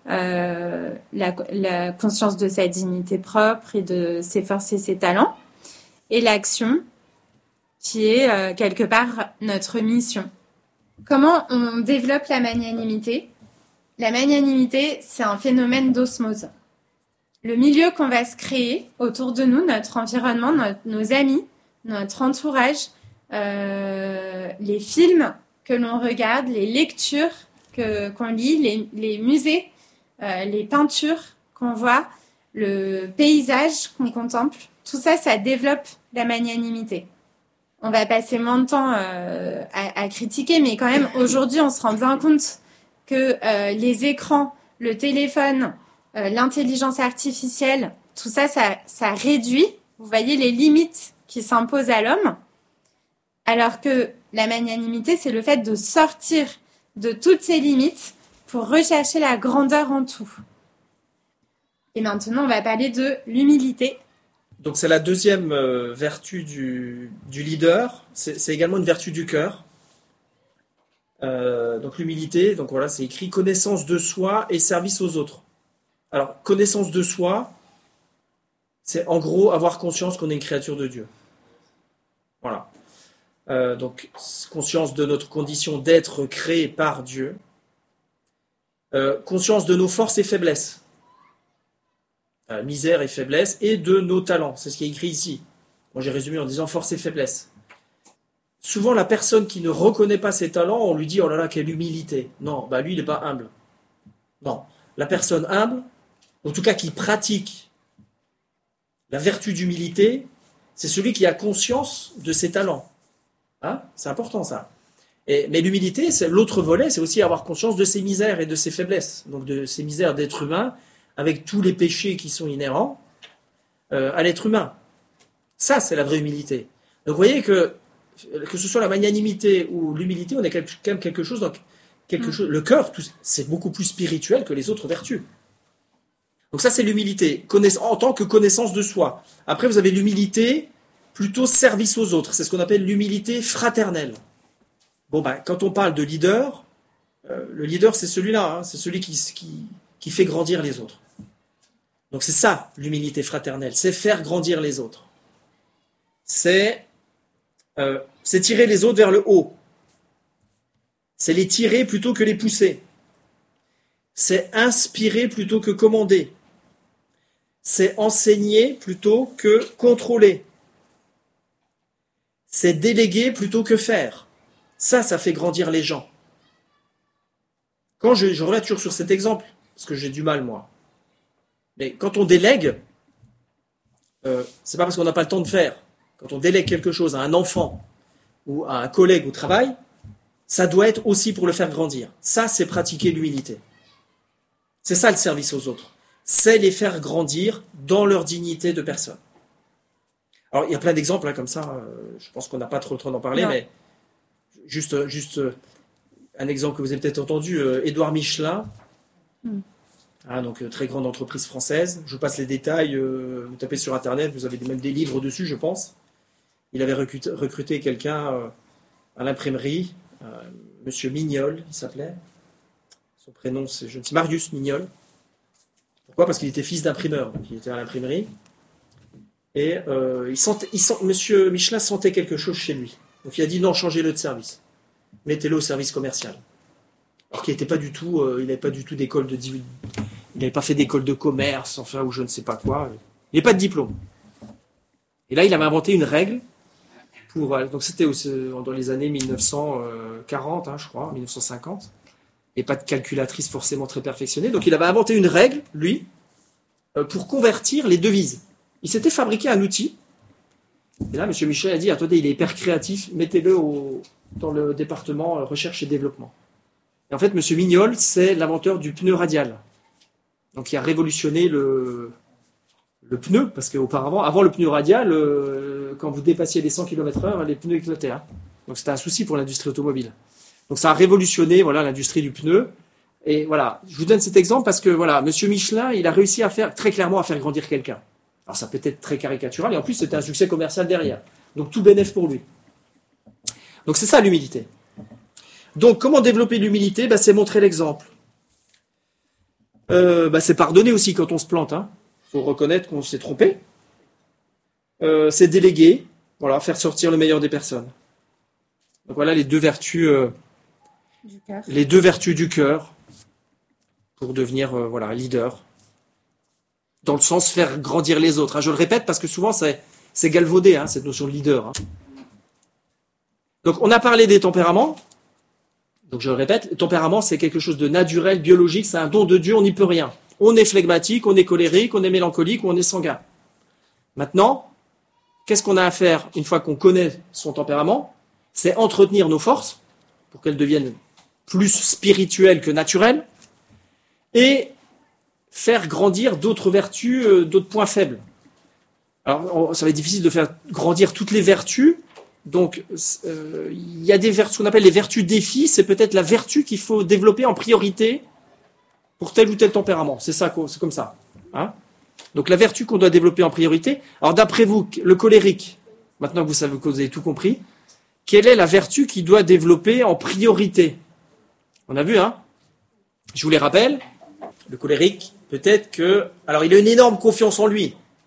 la conscience de sa dignité propre et de ses forces et ses talents. Et l'action, qui est quelque part notre mission. Comment on développe la magnanimité ? La magnanimité, c'est un phénomène d'osmose. Le milieu qu'on va se créer autour de nous, notre environnement, nos amis, notre entourage, les films que l'on regarde, les lectures qu'on lit, les musées, les peintures qu'on voit, le paysage qu'on contemple, tout ça, ça développe la magnanimité. On va passer moins de temps à critiquer, mais quand même, aujourd'hui, on se rend bien compte que les écrans, le téléphone, l'intelligence artificielle, tout ça, ça réduit, vous voyez, les limites qui s'imposent à l'homme, alors que la magnanimité, c'est le fait de sortir de toutes ces limites pour rechercher la grandeur en tout. Et maintenant, on va parler de l'humilité. Donc c'est la deuxième vertu du leader, c'est également une vertu du cœur. Donc l'humilité, donc voilà, c'est écrit connaissance de soi et service aux autres. Alors connaissance de soi, C'est en gros avoir conscience qu'on est une créature de Dieu. Voilà. Donc, conscience de notre condition d'être créé par Dieu. Conscience de nos forces et faiblesses. Misère et faiblesse, et de nos talents. C'est ce qui est écrit ici. Moi, j'ai résumé en disant force et faiblesse. Souvent, la personne qui ne reconnaît pas ses talents, on lui dit « Oh là là, quelle humilité !» Non, lui, il n'est pas humble. Non. La personne humble, en tout cas qui pratique la vertu d'humilité, c'est celui qui a conscience de ses talents. Hein? C'est important, ça. Mais l'humilité, c'est l'autre volet, c'est aussi avoir conscience de ses misères et de ses faiblesses. Donc, de ses misères d'être humain, avec tous les péchés qui sont inhérents à l'être humain. Ça, c'est la vraie humilité. Donc, vous voyez que ce soit la magnanimité ou l'humilité, on est quand même quelque chose dans quelque chose. Le cœur, c'est beaucoup plus spirituel que les autres vertus. Donc ça, c'est l'humilité, en tant que connaissance de soi. Après, vous avez l'humilité plutôt service aux autres. C'est ce qu'on appelle l'humilité fraternelle. Bon, quand on parle de leader, le leader, c'est celui-là, hein, c'est celui qui fait grandir les autres. Donc c'est ça, l'humilité fraternelle, c'est faire grandir les autres. C'est tirer les autres vers le haut. C'est les tirer plutôt que les pousser. C'est inspirer plutôt que commander. C'est enseigner plutôt que contrôler. C'est déléguer plutôt que faire. Ça fait grandir les gens. Quand je reviens toujours sur cet exemple, parce que j'ai du mal, moi. Mais quand on délègue, c'est pas parce qu'on n'a pas le temps de faire. Quand on délègue quelque chose à un enfant ou à un collègue au travail, ça doit être aussi pour le faire grandir. Ça, c'est pratiquer l'humilité. C'est ça le service aux autres. C'est les faire grandir dans leur dignité de personne. Alors, il y a plein d'exemples hein, comme ça. Je pense qu'on n'a pas trop le temps d'en parler, mais juste un exemple que vous avez peut-être entendu, Édouard Michelin, donc très grande entreprise française. Je vous passe les détails. Vous tapez sur Internet, vous avez même des livres dessus, je pense. Il avait recruté quelqu'un à l'imprimerie, Monsieur Mignol, il s'appelait. Son prénom, c'est Marius Mignol. Pourquoi ? Parce qu'il était fils d'imprimeur, donc il était à l'imprimerie. Et Monsieur Michelin sentait quelque chose chez lui. Donc il a dit non, changez-le de service. Mettez-le au service commercial. Alors qu'il n'était pas du tout, il n'avait pas du tout d'école il n'avait pas fait d'école de commerce, enfin, ou je ne sais pas quoi. Il n'avait pas de diplôme. Et là, il avait inventé une règle donc c'était dans les années 1940, je crois, 1950. Et pas de calculatrice forcément très perfectionnée. Donc il avait inventé une règle, lui, pour convertir les devises. Il s'était fabriqué un outil. Et là, M. Michel a dit, attendez, il est hyper créatif, mettez-le dans le département recherche et développement. Et en fait, M. Mignol, c'est l'inventeur du pneu radial. Donc il a révolutionné le pneu, parce qu'auparavant, avant le pneu radial, quand vous dépassiez les 100 km/h, les pneus éclataient. Hein. Donc c'était un souci pour l'industrie automobile. Donc ça a révolutionné l'industrie du pneu. Et voilà, je vous donne cet exemple parce que Monsieur Michelin, il a réussi très clairement à faire grandir quelqu'un. Alors ça peut être très caricatural, et en plus c'était un succès commercial derrière. Donc tout bénéfice pour lui. Donc c'est ça l'humilité. Donc comment développer l'humilité ? C'est montrer l'exemple. C'est pardonner aussi quand on se plante. Faut reconnaître qu'on s'est trompé. C'est déléguer, faire sortir le meilleur des personnes. Donc voilà les deux vertus du cœur pour devenir leader. Dans le sens faire grandir les autres. Je le répète parce que souvent c'est galvaudé cette notion de leader. Donc on a parlé des tempéraments. Donc je le répète, le tempérament c'est quelque chose de naturel, biologique, c'est un don de Dieu, on n'y peut rien. On est flegmatique, on est colérique, on est mélancolique ou on est sanguin. Maintenant, qu'est-ce qu'on a à faire une fois qu'on connaît son tempérament ? C'est entretenir nos forces pour qu'elles deviennent plus spirituelles que naturelles et faire grandir d'autres vertus, d'autres points faibles. Alors, ça va être difficile de faire grandir toutes les vertus. Donc, il y a ce qu'on appelle les vertus défis. C'est peut-être la vertu qu'il faut développer en priorité pour tel ou tel tempérament. C'est comme ça. Donc, la vertu qu'on doit développer en priorité. Alors, d'après vous, le colérique, maintenant que vous avez tout compris, quelle est la vertu qu'il doit développer en priorité ? On a vu, Je vous les rappelle. Le colérique, peut-être que... Alors, il a une énorme confiance en lui.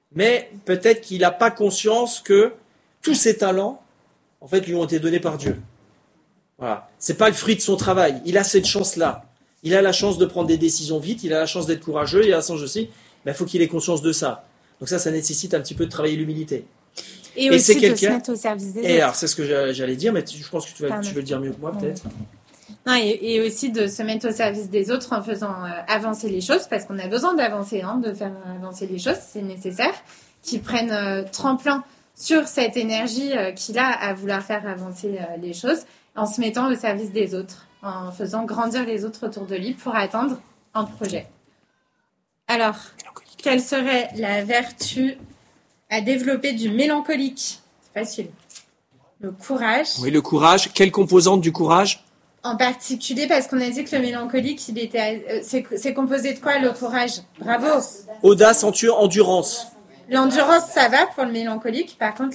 Mais peut-être qu'il n'a pas conscience que tous ses talents, en fait, lui ont été donnés par Dieu. Voilà. C'est pas le fruit de son travail. Il a cette chance-là. Il a la chance de prendre des décisions vite, il a la chance d'être courageux, il a la chance aussi, mais il faut qu'il ait conscience de ça. Donc ça nécessite un petit peu de travailler l'humilité. Et aussi de se mettre au service des autres. Et alors, c'est ce que j'allais dire, mais je pense que tu veux le dire mieux que moi, peut-être. Non, et aussi de se mettre au service des autres en faisant avancer les choses, parce qu'on a besoin d'avancer, de faire avancer les choses, c'est nécessaire, qu'ils prennent tremplin sur cette énergie qu'il a à vouloir faire avancer les choses, en se mettant au service des autres, en faisant grandir les autres autour de lui pour atteindre un projet. Alors, quelle serait la vertu à développer du mélancolique? C'est facile. Le courage. Oui, le courage. Quelle composante du courage? En particulier parce qu'on a dit que le mélancolique, c'est composé de quoi, le courage? Bravo. Audace, endurance. L'endurance, ça va pour le mélancolique. Par contre,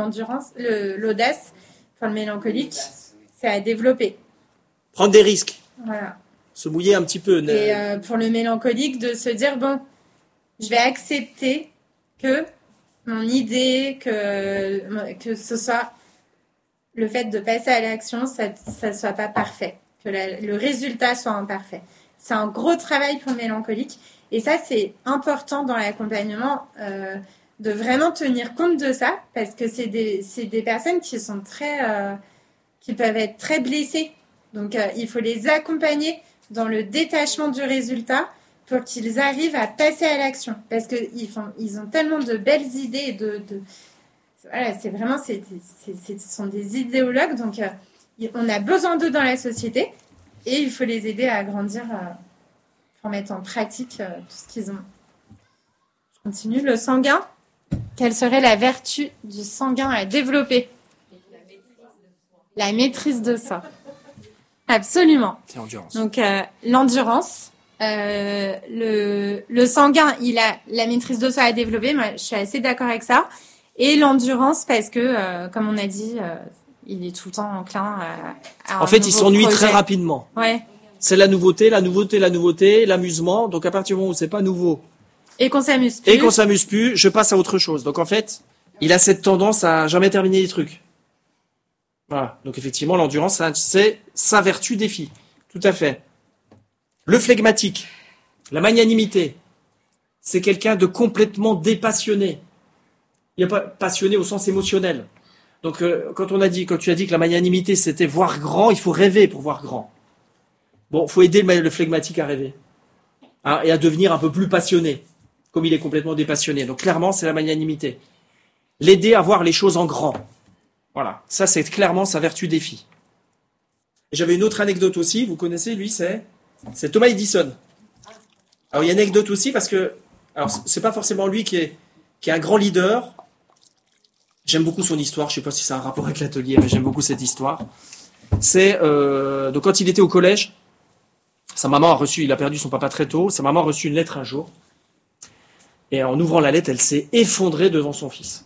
l'audace pour le mélancolique, c'est à développer. Prendre des risques. Voilà. Se mouiller un petit peu. Et pour le mélancolique, de se dire, bon, je vais accepter que mon idée, que ce soit le fait de passer à l'action, ça ne soit pas parfait, que le résultat soit imparfait. C'est un gros travail pour le mélancolique. Et ça, c'est important dans l'accompagnement de vraiment tenir compte de ça, parce que c'est des personnes qui sont qui peuvent être très blessées. Donc, il faut les accompagner dans le détachement du résultat pour qu'ils arrivent à passer à l'action. Parce qu'ils ont tellement de belles idées. Voilà, c'est vraiment, ce sont des idéologues. Donc, on a besoin d'eux dans la société et il faut les aider à grandir pour mettre en pratique tout ce qu'ils ont. Je continue. Le sanguin. Quelle serait la vertu du sanguin à développer? La maîtrise de soi. Absolument. C'est l'endurance. Donc, l'endurance. Le sanguin, il a la maîtrise de soi à développer. Moi, je suis assez d'accord avec ça. Et l'endurance, parce que, comme on a dit, il est tout le temps enclin à en fait, il s'ennuie très rapidement. Ouais. C'est la nouveauté, l'amusement. Donc, à partir du moment où c'est pas nouveau. Et qu'on s'amuse plus. Je passe à autre chose. Donc, en fait, il a cette tendance à jamais terminer les trucs. Voilà. Donc, effectivement, l'endurance, c'est sa vertu défi. Tout à fait. Le flegmatique, la magnanimité, c'est quelqu'un de complètement dépassionné. Il n'est pas passionné au sens émotionnel. Donc, quand tu as dit que la magnanimité, c'était voir grand, il faut rêver pour voir grand. Bon, il faut aider le flegmatique à rêver. Hein, et à devenir un peu plus passionné, comme il est complètement dépassionné. Donc, clairement, c'est la magnanimité. L'aider à voir les choses en grand. Voilà. Ça, c'est clairement sa vertu défi. Et j'avais une autre anecdote aussi. Vous connaissez, lui, c'est Thomas Edison. Alors, il y a une anecdote aussi parce que, alors, c'est pas forcément lui qui est un grand leader. J'aime beaucoup son histoire. Je sais pas si ça a un rapport avec l'atelier, mais j'aime beaucoup cette histoire. Donc quand il était au collège, il a perdu son papa très tôt. Sa maman a reçu une lettre un jour. Et en ouvrant la lettre, elle s'est effondrée devant son fils.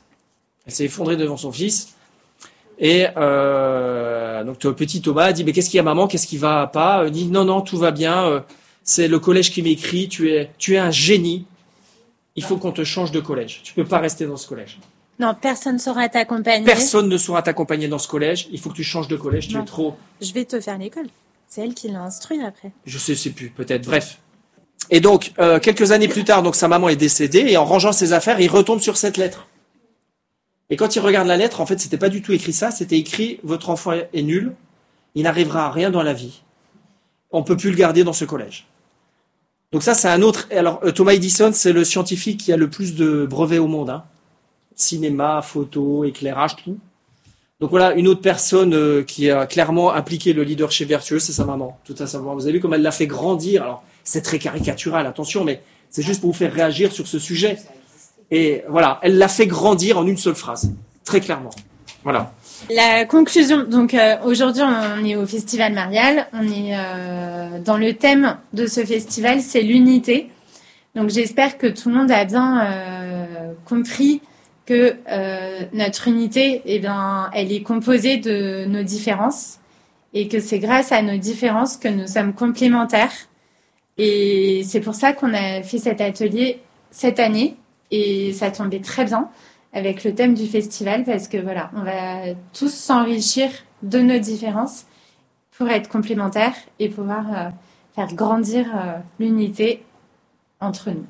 Et donc petit Thomas dit, mais qu'est-ce qu'il y a, maman? Qu'est-ce qui va pas? Il dit, non, tout va bien. C'est le collège qui m'écrit. Tu es un génie. Il faut qu'on te change de collège. Tu peux pas rester dans ce collège. Non, personne ne saura t'accompagner. Personne ne saura t'accompagner dans ce collège. Il faut que tu changes de collège. Tu es trop. Je vais te faire l'école. C'est elle qui l'a instruit après. Je sais plus, peut-être. Bref. Et donc, quelques années plus tard, donc sa maman est décédée et en rangeant ses affaires, il retombe sur cette lettre. Et quand il regarde la lettre, en fait, c'était pas du tout écrit ça. C'était écrit, votre enfant est nul. Il n'arrivera à rien dans la vie. On peut plus le garder dans ce collège. Donc ça, c'est un autre. Alors, Thomas Edison, c'est le scientifique qui a le plus de brevets au monde. Hein. Cinéma, photo, éclairage, tout. Donc voilà, une autre personne qui a clairement appliqué le leadership vertueux, c'est sa maman. Tout à savoir. Vous avez vu comme elle l'a fait grandir. Alors, c'est très caricatural, attention, mais c'est juste pour vous faire réagir sur ce sujet. Et voilà, elle l'a fait grandir en une seule phrase, très clairement. Voilà. La conclusion, donc aujourd'hui on est au Festival Marial, on est dans le thème de ce festival, c'est l'unité. Donc j'espère que tout le monde a bien compris que notre unité, elle est composée de nos différences et que c'est grâce à nos différences que nous sommes complémentaires. Et c'est pour ça qu'on a fait cet atelier cette année et ça tombait très bien avec le thème du festival parce que voilà, on va tous s'enrichir de nos différences pour être complémentaires et pouvoir faire grandir l'unité entre nous.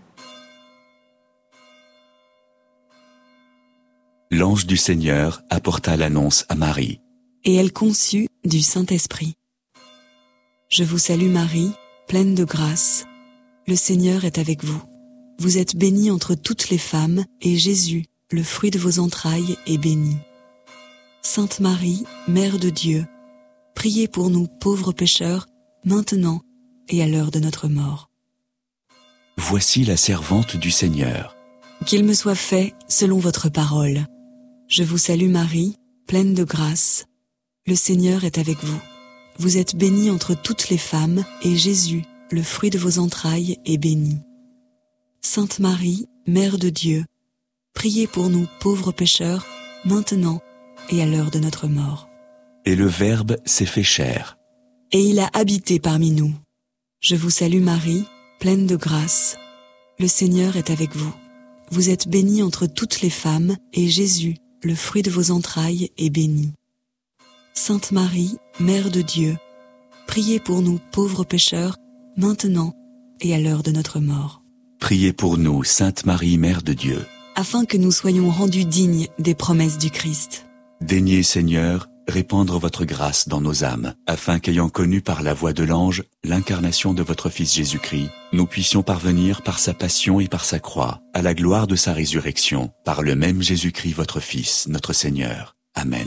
L'ange du Seigneur apporta l'annonce à Marie. Et elle conçut du Saint-Esprit. Je vous salue Marie, pleine de grâce. Le Seigneur est avec vous. Vous êtes bénie entre toutes les femmes, et Jésus, le fruit de vos entrailles, est béni. Sainte Marie, Mère de Dieu, priez pour nous pauvres pécheurs, maintenant et à l'heure de notre mort. Voici la servante du Seigneur. Qu'il me soit fait selon votre parole. Je vous salue Marie, pleine de grâce. Le Seigneur est avec vous. Vous êtes bénie entre toutes les femmes, et Jésus, le fruit de vos entrailles, est béni. Sainte Marie, Mère de Dieu, priez pour nous pauvres pécheurs, maintenant et à l'heure de notre mort. Et le Verbe s'est fait chair. Et il a habité parmi nous. Je vous salue Marie, pleine de grâce. Le Seigneur est avec vous. Vous êtes bénie entre toutes les femmes, et Jésus, le fruit de vos entrailles, est béni. Sainte Marie, Mère de Dieu, priez pour nous pauvres pécheurs, maintenant et à l'heure de notre mort. Priez pour nous, Sainte Marie, Mère de Dieu. Afin que nous soyons rendus dignes des promesses du Christ. Daignez, Seigneur, répandre votre grâce dans nos âmes, afin qu'ayant connu par la voix de l'ange l'incarnation de votre Fils Jésus-Christ, nous puissions parvenir par sa passion et par sa croix, à la gloire de sa résurrection, par le même Jésus-Christ votre Fils, notre Seigneur. Amen.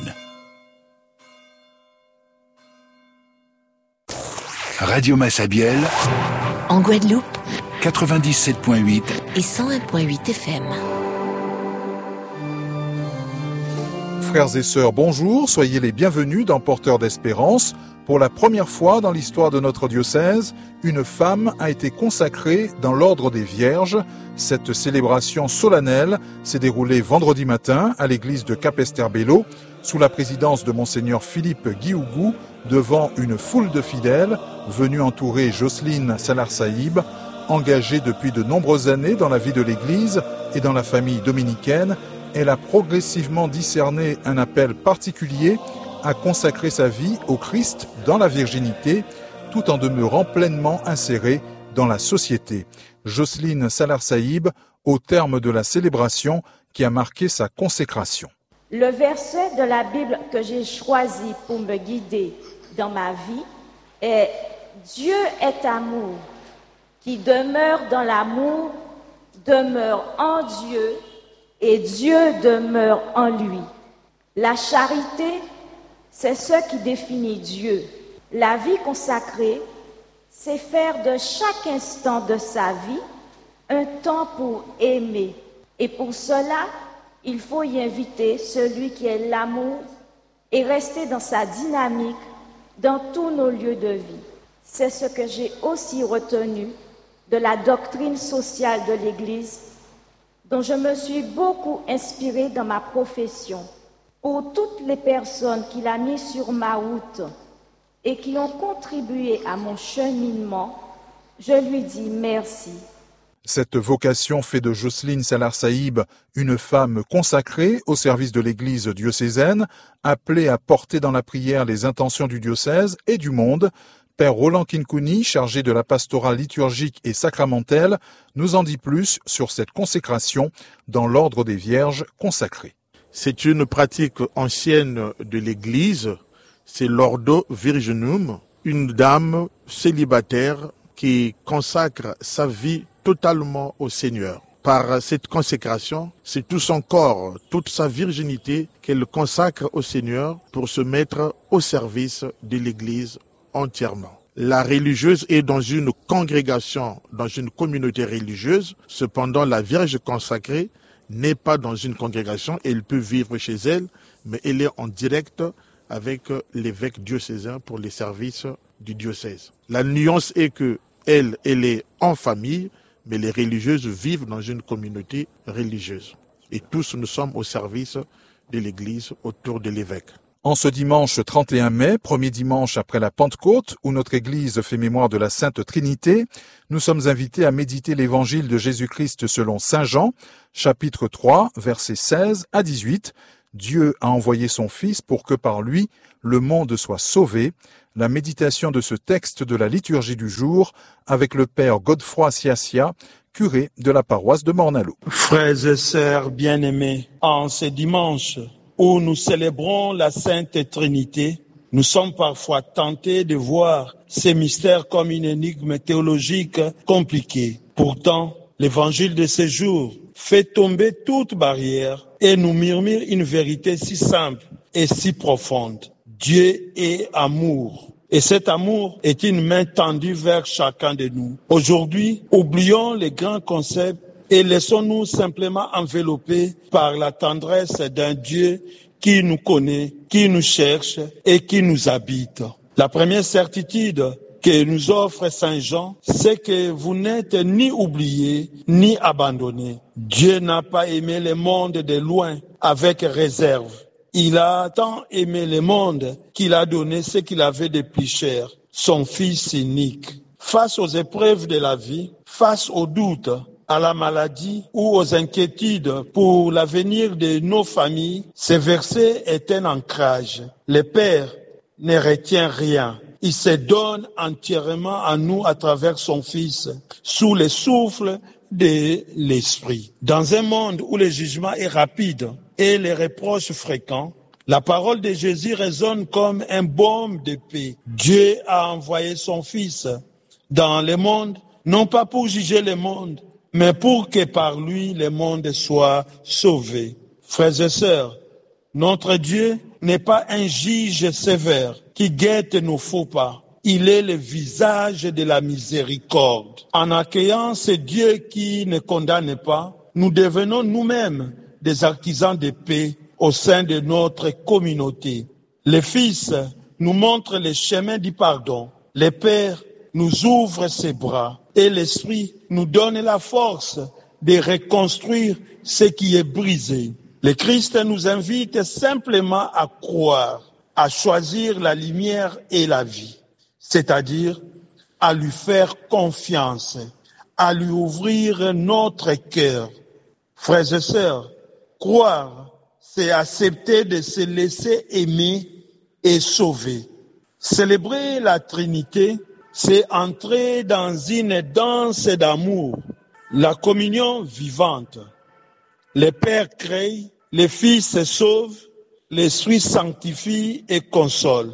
Radio Massabielle, en Guadeloupe, 97.8 et 101.8 FM. Frères et sœurs, bonjour, soyez les bienvenus dans Porteurs d'Espérance. Pour la première fois dans l'histoire de notre diocèse, une femme a été consacrée dans l'ordre des Vierges. Cette célébration solennelle s'est déroulée vendredi matin à l'église de Capesterre-Belo, sous la présidence de Monseigneur Philippe Guiougou, devant une foule de fidèles venus entourer Jocelyne Salar-Saïb, engagée depuis de nombreuses années dans la vie de l'église et dans la famille dominicaine. Elle a progressivement discerné un appel particulier à consacrer sa vie au Christ dans la virginité, tout en demeurant pleinement insérée dans la société. Jocelyne Salar-Saïb, au terme de la célébration qui a marqué sa consécration. Le verset de la Bible que j'ai choisi pour me guider dans ma vie est « Dieu est amour, qui demeure dans l'amour, demeure en Dieu, et Dieu demeure en lui. » La charité, c'est ce qui définit Dieu. La vie consacrée, c'est faire de chaque instant de sa vie un temps pour aimer. Et pour cela, il faut y inviter celui qui est l'amour et rester dans sa dynamique dans tous nos lieux de vie. C'est ce que j'ai aussi retenu de la doctrine sociale de l'Église, dont je me suis beaucoup inspirée dans ma profession. Pour toutes les personnes qu'il a mis sur ma route et qui ont contribué à mon cheminement, je lui dis merci. Cette vocation fait de Jocelyne Salar-Saïb une femme consacrée au service de l'Église diocésaine, appelée à porter dans la prière les intentions du diocèse et du monde. Père Roland Kinkouni, chargé de la pastorale liturgique et sacramentelle, nous en dit plus sur cette consécration dans l'ordre des Vierges consacrées. C'est une pratique ancienne de l'Église, c'est l'Ordo Virginum, une dame célibataire qui consacre sa vie totalement au Seigneur. Par cette consécration, c'est tout son corps, toute sa virginité qu'elle consacre au Seigneur pour se mettre au service de l'Église entièrement. La religieuse est dans une congrégation, dans une communauté religieuse. Cependant, la Vierge consacrée n'est pas dans une congrégation. Elle peut vivre chez elle, mais elle est en direct avec l'évêque diocésain pour les services du diocèse. La nuance est que elle est en famille, mais les religieuses vivent dans une communauté religieuse. Et tous nous sommes au service de l'Église autour de l'évêque. En ce dimanche 31 mai, premier dimanche après la Pentecôte, où notre Église fait mémoire de la Sainte Trinité, nous sommes invités à méditer l'Évangile de Jésus-Christ selon Saint Jean, chapitre 3, versets 16 à 18. Dieu a envoyé son Fils pour que par lui, le monde soit sauvé. La méditation de ce texte de la liturgie du jour avec le Père Godefroy Siassia, curé de la paroisse de Morne-à-l'Eau. Frères et sœurs bien-aimés, en ce dimanche où nous célébrons la Sainte Trinité, nous sommes parfois tentés de voir ces mystères comme une énigme théologique compliquée. Pourtant, l'évangile de ce jour fait tomber toute barrière et nous murmure une vérité si simple et si profonde. Dieu est amour. Et cet amour est une main tendue vers chacun de nous. Aujourd'hui, oublions les grands concepts et laissons-nous simplement envelopper par la tendresse d'un Dieu qui nous connaît, qui nous cherche et qui nous habite. La première certitude que nous offre Saint Jean, c'est que vous n'êtes ni oubliés ni abandonnés. Dieu n'a pas aimé le monde de loin avec réserve. Il a tant aimé le monde qu'il a donné ce qu'il avait de plus cher, son Fils unique. Face aux épreuves de la vie, face aux doutes, à la maladie ou aux inquiétudes pour l'avenir de nos familles, ce verset est un ancrage. Le Père ne retient rien. Il se donne entièrement à nous à travers son Fils, sous le souffle de l'Esprit. Dans un monde où le jugement est rapide et les reproches fréquents, la parole de Jésus résonne comme un baume de paix. Dieu a envoyé son Fils dans le monde, non pas pour juger le monde, mais pour que par lui le monde soit sauvé. Frères et sœurs, notre Dieu n'est pas un juge sévère qui guette nos faux pas. Il est le visage de la miséricorde. En accueillant ce Dieu qui ne condamne pas, nous devenons nous-mêmes des artisans de paix au sein de notre communauté. Le Fils nous montre le chemin du pardon. Le Père nous ouvre ses bras et l'Esprit nous donne la force de reconstruire ce qui est brisé. Le Christ nous invite simplement à croire, à choisir la lumière et la vie, c'est-à-dire à lui faire confiance, à lui ouvrir notre cœur. Frères et sœurs, croire, c'est accepter de se laisser aimer et sauver. Célébrer la Trinité, c'est entrer dans une danse d'amour, la communion vivante. Le Père crée, le Fils sauve, l'Esprit sanctifie et console.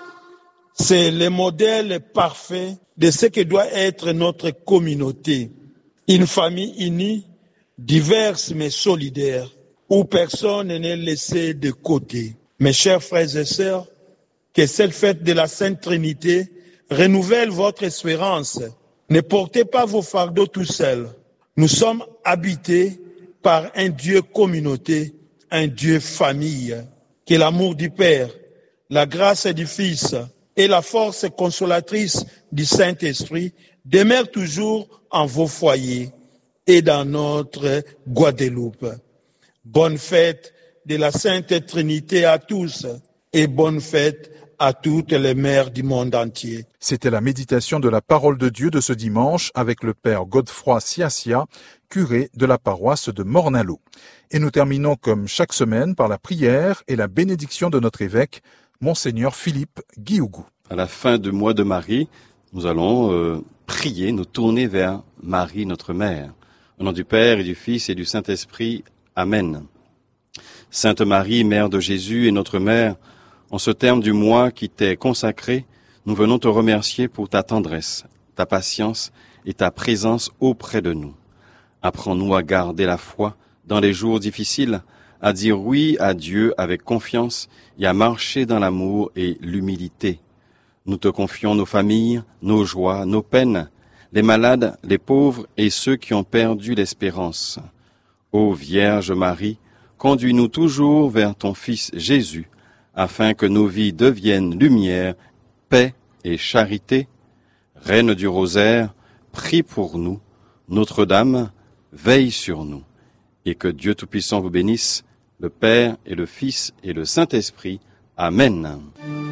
C'est le modèle parfait de ce que doit être notre communauté. Une famille unie, diverse mais solidaire, où personne n'est laissé de côté. Mes chers frères et sœurs, que cette fête de la Sainte Trinité renouvelle votre espérance. Ne portez pas vos fardeaux tout seuls. Nous sommes habités par un Dieu communauté, un Dieu famille. Que l'amour du Père, la grâce du Fils et la force consolatrice du Saint-Esprit demeurent toujours en vos foyers et dans notre Guadeloupe. Bonne fête de la Sainte Trinité à tous et bonne fête à toutes les mères du monde entier. C'était la méditation de la parole de Dieu de ce dimanche avec le Père Godefroy Siassia, curé de la paroisse de Morne-à-l'Eau. Et nous terminons comme chaque semaine par la prière et la bénédiction de notre évêque, Monseigneur Philippe Guiougou. À la fin du mois de Marie, nous allons prier, nous tourner vers Marie, notre Mère. Au nom du Père et du Fils et du Saint-Esprit, Amen. Sainte Marie, Mère de Jésus et notre Mère, en ce terme du mois qui t'est consacré, nous venons te remercier pour ta tendresse, ta patience et ta présence auprès de nous. Apprends-nous à garder la foi dans les jours difficiles, à dire oui à Dieu avec confiance et à marcher dans l'amour et l'humilité. Nous te confions nos familles, nos joies, nos peines, les malades, les pauvres et ceux qui ont perdu l'espérance. Ô Vierge Marie, conduis-nous toujours vers ton Fils Jésus, afin que nos vies deviennent lumière, paix et charité. Reine du rosaire, prie pour nous. Notre-Dame, veille sur nous. Et que Dieu Tout-Puissant vous bénisse, le Père et le Fils et le Saint-Esprit. Amen.